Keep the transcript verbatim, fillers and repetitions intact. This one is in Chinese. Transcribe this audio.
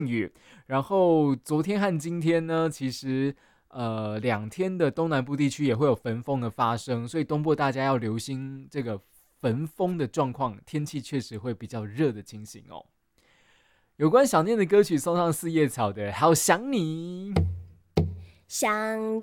雨。然后昨天和今天呢，其实呃两天的东南部地区也会有焚风的发生，所以东部大家要留心这个焚风的状况，天气确实会比较热的情形哦。有关想念的歌曲送上四叶草的《好想你》。 想